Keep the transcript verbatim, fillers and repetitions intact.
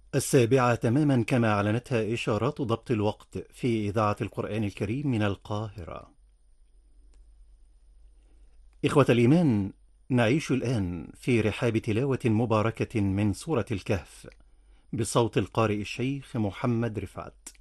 السابعة تماما كما أعلنتها إشارات ضبط الوقت في إذاعة القرآن الكريم من القاهرة. إخوة الإيمان، نعيش الآن في رحاب تلاوة مباركة من سورة الكهف بصوت القارئ الشيخ محمد رفعت.